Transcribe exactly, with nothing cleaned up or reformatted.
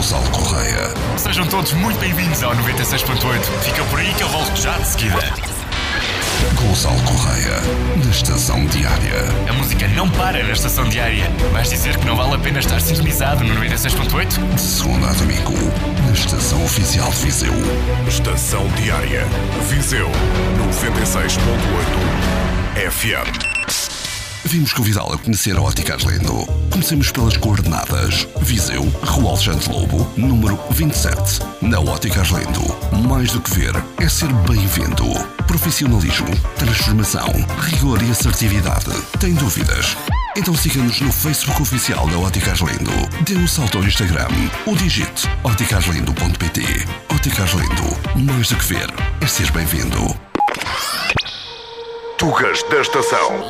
Gonçalo Correia. Sejam todos muito bem-vindos ao noventa e seis ponto oito. Fica por aí que eu volto já de seguida. Gonçalo Correia, na Estação Diária. A música não para na Estação Diária. Vais dizer que não vale a pena estar sintonizado no noventa e seis ponto oito? De segunda a domingo, na Estação Oficial de Viseu. Estação Diária, Viseu, noventa e seis ponto oito F M. Vimos convidá-lo a conhecer a Ótica Arlindo. Comecemos pelas coordenadas. Viseu, Rua Alexandre Lobo, número vinte e sete. Na Ótica Arlindo, mais do que ver, é ser bem-vindo. Profissionalismo, transformação, rigor e assertividade. Tem dúvidas? Então siga-nos no Facebook oficial da Ótica Arlindo. Dê um salto ao Instagram ou digite ótica arlindo ponto pt. Ótica Arlindo, mais do que ver, é ser bem-vindo. Tugas da Estação.